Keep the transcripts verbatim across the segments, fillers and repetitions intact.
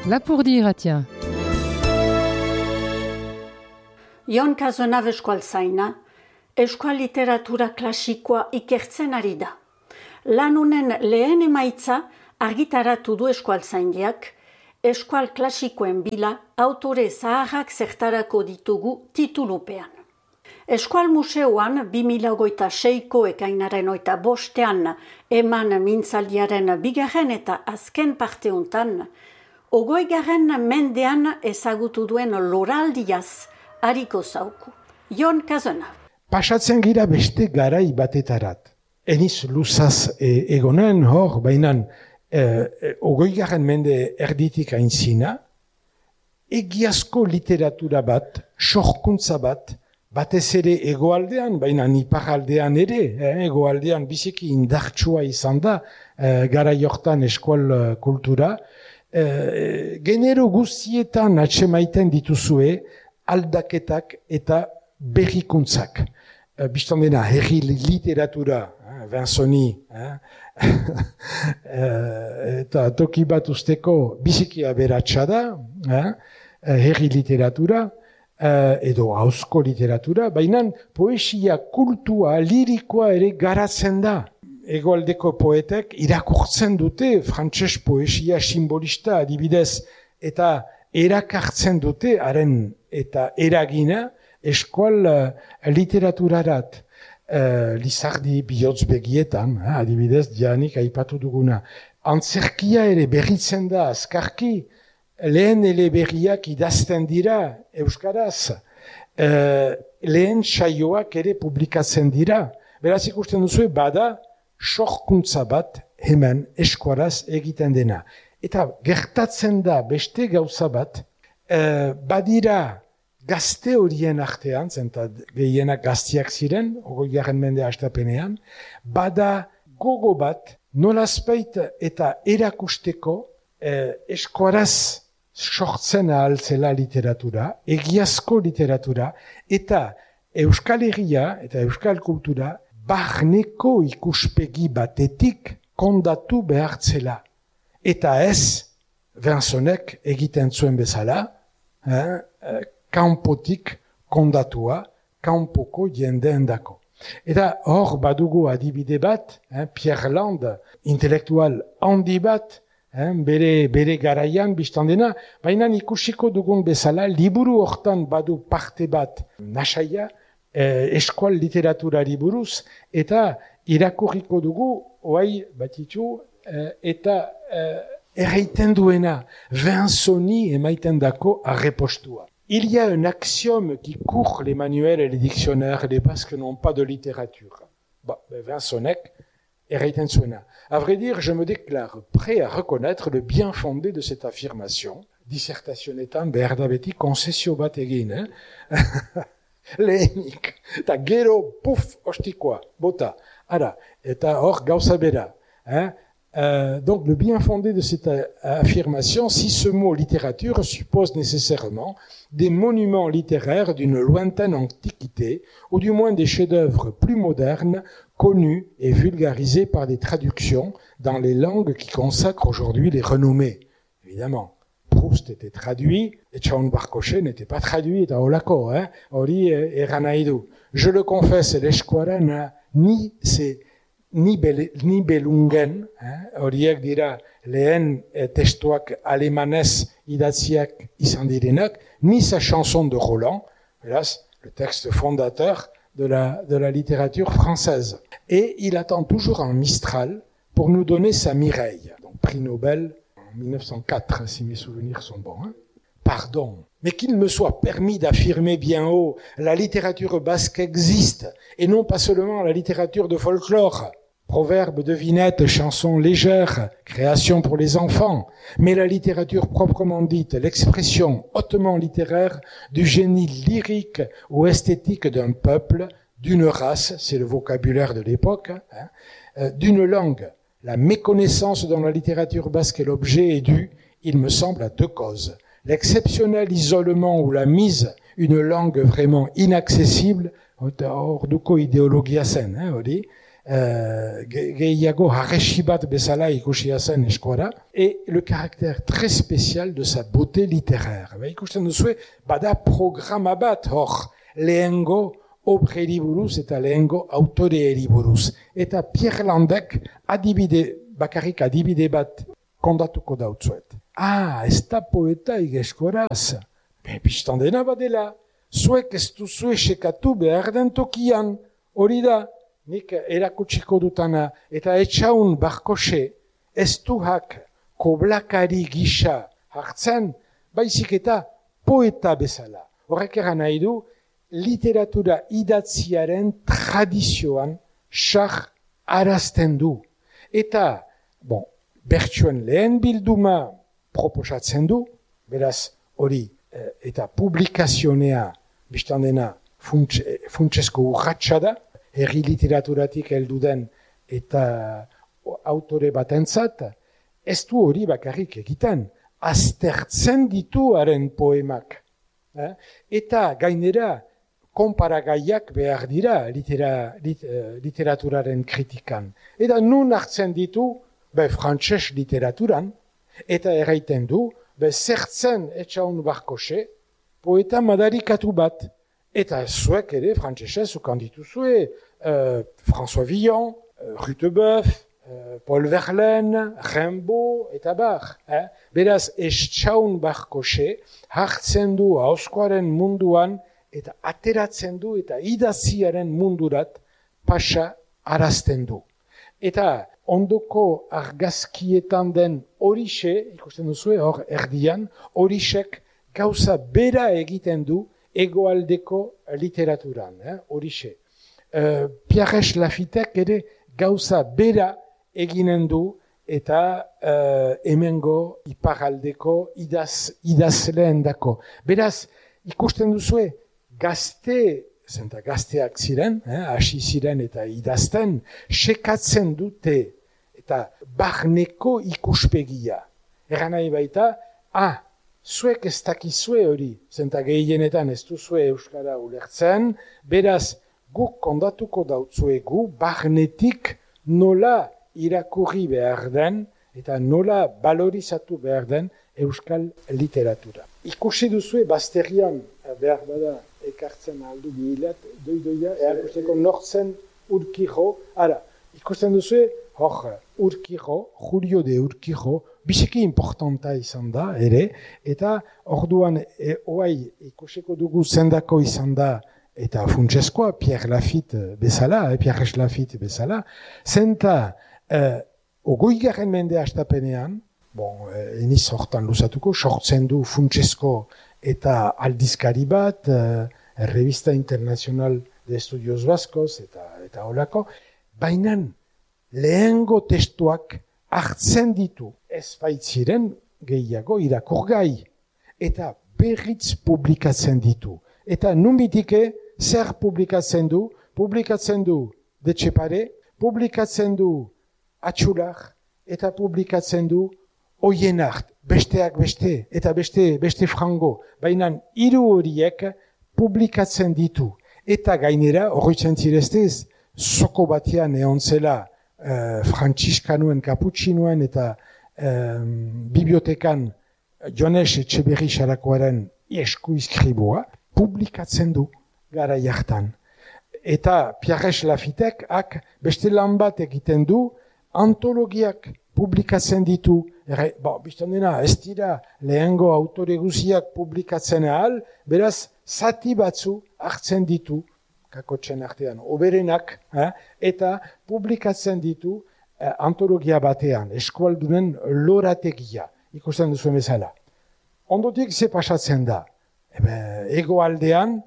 Lapurdi irratia. Jon Cazenave eskualtzaina, euskal literatura klasikoa ikertzen ari da. Lan honen lehen emaitza argitaratu du eskualtzaindiak, eskual klasikoen bila autore zaharrak zertarako ditugu titulupean. Eskual museoan bi mila hogeita seiko ekainaren oita bostean eman mintzaldiaren bigarren eta azken parteuntan, ogoigarren mendean ezagutu duen loraldiaz hariko zauku. Jon Cazenave. Pasatzen gira beste garai batetarat. Eniz luzaz e, egonen hor, bainan e, e, ogoigarren mende erditik aintzina, egiazko literatura bat, sorkuntza bat, batez ere egoaldean, baina iparaldean ere, eh, egoaldean biziki indartsua izan da, eh, gara jortan eskual uh, kultura, eh, genero guztietan atsemaiten dituzue aldaketak eta berrikuntzak. Eh, Bistan dena, herri literatura, eh, Vinconi, eh, eta toki bat usteko biziki aberatsa da, eh, herri literatura, Uh, edo hauzko literatura, baina poesia kultua, lirikoa ere garatzen da. Egoaldeko poetek irakurtzen dute frantses poesia simbolista adibidez, eta erakartzen dute haren eta eragina eskual uh, literaturarat. Uh, Lizardi bihotz begietan, eh, adibidez, dianik aipatu duguna. Antzerkia ere berritzen da azkarki, lehen eleberriak idazten dira euskaraz, e, lehen saioak ere publikatzen dira. Beraz ikusten duzu, bada sorkuntza bat hemen eskuaraz egiten dena. Eta gertatzen da beste gauza bat, e, badira gazte horien artean, zenta gehienak gaztiak ziren, ogoigarren mende hastapenean, bada gogo bat nolazpait eta erakusteko e, eskuaraz sortzen ahaltzela literatura, egiazko literatura, eta Euskal Herria eta Euskal Kultura barneko ikuspegi batetik kondatu behartzela. Eta ez, Vincenek egiten zuen bezala, eh, kanpotik kondatua, kanpoko jendeendako. Eta hor badugu adibide bat, eh, Pierre Land, intelektual handi bat, Eh, bere, bere garaian biztan dena, baina ikusiko dugun bezala, liburu hortan badu parte bat nasaia, eh, eskual literaturari buruz, eta irakurriko dugu, oai batitu, eh, eta eh, erraiten duena, Vinconi emaiten dako arrepostua. Il y a un axiome qui court les manuels et les dictionnaires des Basques n'ont pas de littérature. Bon, ben Vincenek, erraiten zuena. À vrai dire, je me déclare prêt à reconnaître le bien fondé de cette affirmation. Dissertazionetan behar da beti konsesio bat egin, eh? Lehenik. Eta gero, puf, ostikoa, bota. Ara, eta hor gauza bera. Hein? Euh, donc, le bien fondé de cette euh, affirmation, si ce mot littérature suppose nécessairement des monuments littéraires d'une lointaine antiquité, ou du moins des chefs-d'œuvre plus modernes, connus et vulgarisés par des traductions dans les langues qui consacrent aujourd'hui les renommées. Évidemment, Proust était traduit, et Tchaoun Barcochet n'était pas traduit, eta holako, hein, hori eran nahi du. Je le confesse, l'eskuara n'a ni c'est ni, bel, ni belungen, horiek dira lehen eh, testuak alemanez idatziak izan direnak, ni sa chanson de Roland, hélas, le texte fondateur de la, de la littérature française. Et il attend toujours un Mistral pour nous donner sa Mireille, donc prix Nobel en mille neuf cent quatre, si mes souvenirs sont bons. Hein. Pardon, mais qu'il me soit permis d'affirmer bien haut, la littérature basque existe, et non pas seulement la littérature de folklore. Proverbes, devinettes, chansons légères, créations pour les enfants, mais la littérature proprement dite, l'expression hautement littéraire du génie lyrique ou esthétique d'un peuple, d'une race, c'est le vocabulaire de l'époque, hein, euh, d'une langue. La méconnaissance dont la littérature basque est l'objet est due, il me semble, à deux causes. L'exceptionnel isolement ou la mise, une langue vraiment inaccessible, orduko idéologia zen, hein, oli, euh, gehiago harresi bat bezala ikusia zen eskuara, et le caractère très spécial de sa beauté littéraire. Ba, ikusten duzue, bada programa bat hor, lehengo obreri buruz eta lehengo autoreeri buruz. Eta Pierre Landek adibide, bakarrik adibide bat kondatuko dautzuet. Ah, ez da poeta igezkoraz. Be, pistan dena badela. Zuek ez duzue sekatu behar den tokian. Hori da, nik erakutsiko dutana. Eta etxaun Barkose ez duhak koblakari gisa hartzen, baizik eta poeta bezala. Horrek eran nahi du, literatura idatziaren tradizioan sar arazten du. Eta, bon, bertsuen lehen bilduma proposatzen du, beraz hori, eh, eta publikazionea, biztan dena, funtsesko urratxa da, herri literaturatik heldu den eta autore batentzat, ez du hori bakarrik egiten, aztertzen ditu haren poemak. Eh? Eta gainera, konparagaiak behar dira litera, lit, literaturaren kritikan. Eta nun hartzen ditu, be frantses literaturan, eta erraiten du, be zertzen etxaun Barkose, poeta madarikatu bat. Eta zuek ere, frantsesez, ukan dituzue, uh, François Villon, uh, Rutebeuf, uh, Paul Verlaine, Rimbaud, eta bar. Eh? Beraz, etxaun Barkose hartzen du auskoaren munduan, eta ateratzen du, eta idaziaren mundurat pasa arazten du. Eta ondoko argazkietan den horixe, ikusten duzue, hor erdian, horixek gauza bera egiten du egoaldeko literaturan, horixe. Eh? Uh, Pierre Lafitek ere gauza bera eginen du, eta uh, hemengo iparaldeko idaz, idazleen dako. Beraz, ikusten duzue, gazte, zenta gazteak ziren, eh, hasi ziren eta idazten, sekatzen dute eta barneko ikuspegia. Eran nahi baita, ah, zuek ez dakizue hori, zenta gehienetan ez duzue euskara ulertzen, beraz, guk kondatuko dautzuegu, barnetik nola irakurri behar den, eta nola balorizatu behar den euskal literatura. Ikusi duzue, bazterian behar bada, ekartzen aldu bihilat, doidoia, erakusteko nortzen Urkijo. Ara, ikusten duzu, hor, Urkijo, Julio de Urkijo, biziki importanta izan da, ere, eta orduan, e, oai, ikusiko dugu zendako izan da, eta funtseskoa, Pierre Lafitte bezala, eh, Pierre Lafitte bezala, zenta, eh, ogoigarren mende astapenean, bon, eh, eniz hortan luzatuko, sortzen du funtsesko eta aldizkari bat, uh, Revista Internacional de Estudios Vascos, eta, eta holako, bainan lehengo testuak hartzen ditu, ez baitziren gehiago irakurgai, eta berriz publikatzen ditu. Eta numitike zer publikatzen du, publikatzen du Detxepare, publikatzen du Atxular, eta publikatzen du Oienart, besteak beste, eta beste, beste frango, baina hiru horiek publikatzen ditu. Eta gainera, horretzen zireztez, soko batean egon zela uh, frantziskanoen, kaputxinoen eta uh, bibliotekan Jones Etxeberri Xarakoaren esku izkribua, publikatzen du gara jartan. Eta Pierre Lafitek ak beste lan bat egiten du, antologiak publikatzen ditu, ere, bo, biztan dena, ez dira lehengo autore guziak publikatzen ahal, beraz, zati batzu hartzen ditu, kakotzen artean, oberenak, eh, eta publikatzen ditu eh, antologia batean, eskualdunen lorategia, ikusten duzu bezala. Ondotik ze pasatzen da, Ebe, egoaldean,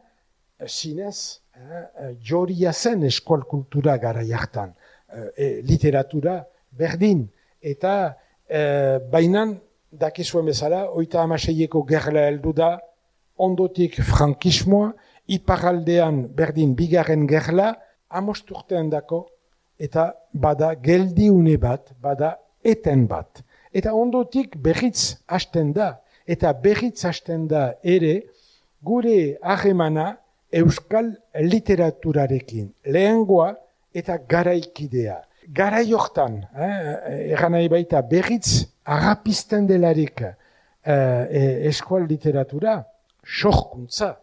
zinez, eh, joria zen eskual kultura gara jartan, eh, literatura berdin, eta e, bainan, dakizuen bezala, oita amaseieko gerla heldu da, ondotik frankismoa, iparaldean berdin bigarren gerla, amosturtean dako, eta bada geldiune bat, bada eten bat. Eta ondotik berriz hasten da, eta berriz hasten da ere, gure harremana euskal literaturarekin. Lehengoa eta garaikidea. Garai hortan, eh, egan nahi baita berriz agapizten delarik eh, eskual literatura, sorkuntza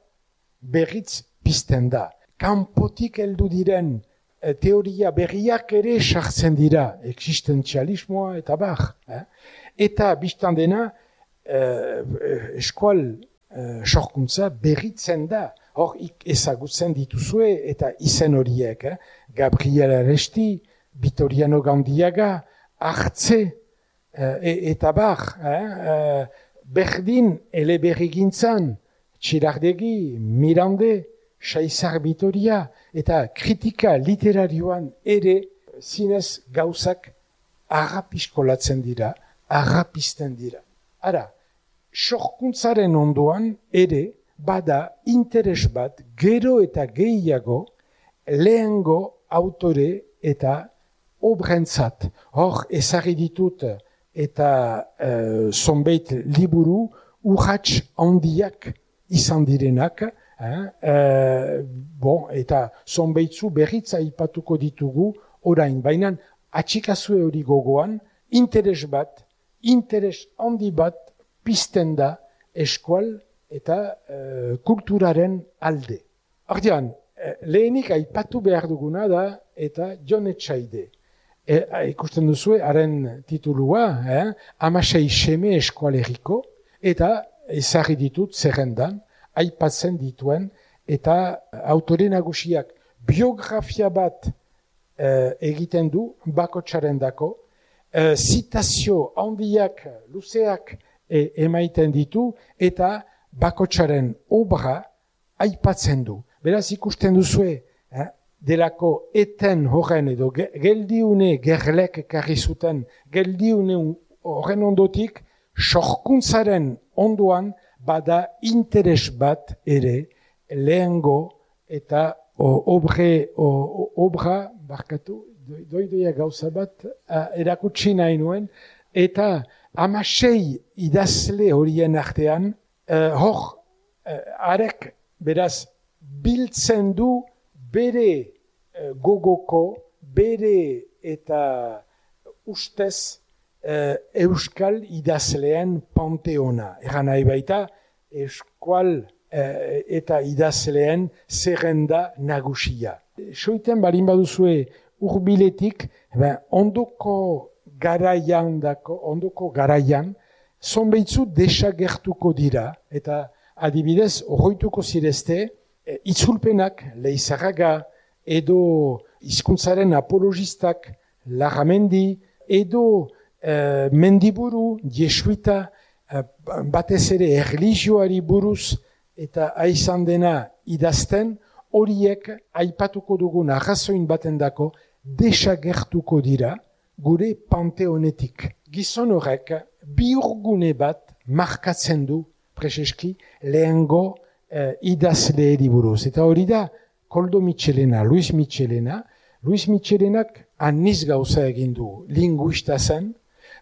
berriz pizten da. Kanpotik heldu diren eh, teoria berriak ere sartzen dira, existentzialismoa eta bar. Eh? Eta biztan dena, eh, eskual eh, sorkuntza berritzen da. Hor ezagutzen dituzue eta izen horiek, eh? Gabriel Aresti, Vitoriano Gandiaga, Artze, eh, eta bar, eh? Berdin eleberrigintzan, Txirardegi, Mirande, Saizar Vitoria, eta kritika literarioan ere zinez gauzak arrapiskolatzen dira, arrapisten dira. Ara, sorkuntzaren ondoan ere bada interes bat gero eta gehiago lehengo autore eta obrentzat. Hor ezagri ditut eta uh, zonbait liburu urrats handiak izan direnak, eh? uh, bon, eta zonbaitzu berriz aipatuko ditugu orain, baina atxikazue hori gogoan, interes bat, interes handi bat pizten da eskual eta uh, kulturaren alde. Ordean, uh, lehenik aipatu behar duguna da eta Jon Etxaide. E, ikusten duzue, haren titulua, eh? Amasei seme eskualeriko, eta ezarri ditut zerrendan, aipatzen dituen, eta autore nagusiak biografia bat eh, egiten du bakotsaren dako, eh, zitazio handiak, luzeak eh, emaiten ditu, eta bakotsaren obra aipatzen du. Beraz ikusten duzue, eh, delako eten horren edo geldiune gerlek ekarri zuten, geldiune horren ondotik, sorkuntzaren ondoan bada interes bat ere lehengo eta o, obre, o, obra, barkatu, doidoia gauza bat uh, erakutsi nahi nuen, eta amasei idazle horien artean, uh, hor, uh, arek beraz biltzen du bere uh, gogoko, bere eta ustez Uh, euskal idazleen panteona. Egan nahi baita, eskual uh, eta idazleen zerrenda nagusia. Soiten balin baduzue urbiletik, ben, ondoko garaian dako, ondoko garaian, zonbeitzu desagertuko dira, eta adibidez, horroituko zirezte, uh, itzulpenak, Leizarraga, edo hizkuntzaren apologistak, Larramendi, edo Uh, mendiburu, jesuita, uh, batez ere erlijioari buruz eta aizan dena idazten, horiek aipatuko dugun arrazoin batendako desagertuko dira gure panteonetik. Gizon horrek biurgune bat markatzen du preseski lehengo uh, idazleeri buruz. Eta hori da Koldo Mitxelena, Luis Mitxelena. Luis Mitxelenak aniz gauza egin du, linguista zen,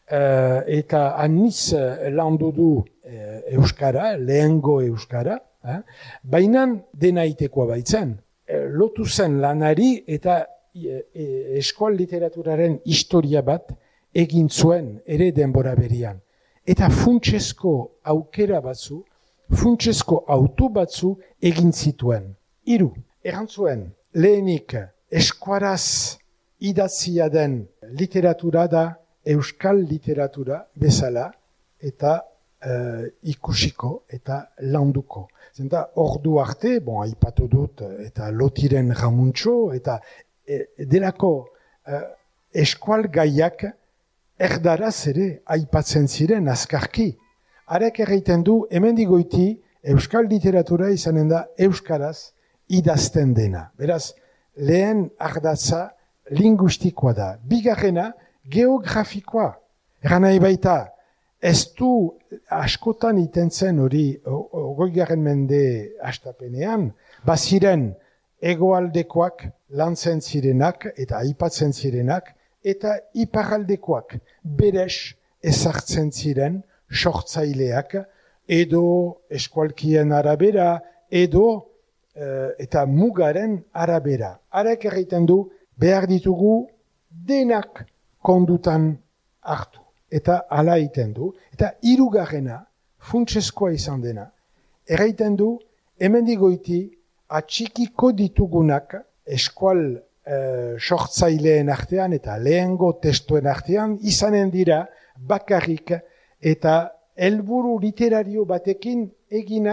Uh, eta aniz uh, landu du uh, euskara, lehengo euskara, eh? Baina denaitekoa baitzen. Uh, lotu zen lanari eta uh, eskual literaturaren historia bat egin zuen ere denbora berian. Eta funtsesko aukera batzu, funtsesko auto batzu egin zituen. Hiru, erantzuen, lehenik eskuaraz idatzia den literatura da euskal literatura bezala eta uh, ikusiko eta landuko. Zenta, ordu arte, bon, aipatu dut, eta lotiren Ramuntxo, eta e, delako uh, eskual gaiak erdaraz ere aipatzen ziren azkarki. Arek erraiten du, hemendigoiti, euskal literatura izanen da euskaraz idazten dena. Beraz, lehen ardatza linguistikoa da. Bigarrena, geografikoa. Eran nahi baita, ez du askotan itentzen hori ogoigarren mende astapenean, baziren egoaldekoak lantzen zirenak eta aipatzen zirenak, eta iparaldekoak beres ezartzen ziren sortzaileak, edo eskualkien arabera, edo uh, eta mugaren arabera. Arek egiten du behar ditugu denak kondutan hartu. Eta hala egiten du. Eta hirugarrena, funtsezkoa izan dena, erraiten du, hemendik goiti, atxikiko ditugunak eskual eh, sortzaileen artean eta lehengo testuen artean izanen dira bakarrik eta helburu literario batekin eginak